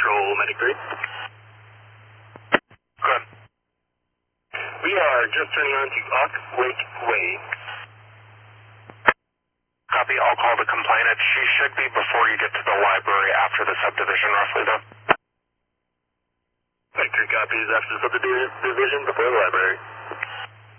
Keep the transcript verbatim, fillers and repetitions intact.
Control, Medic three. Good. We are just turning on to Oak Lake Way. Copy, I'll call the complainant. She should be before you get to the library after the subdivision, roughly, though. Medic three copies after the subdivision before the library.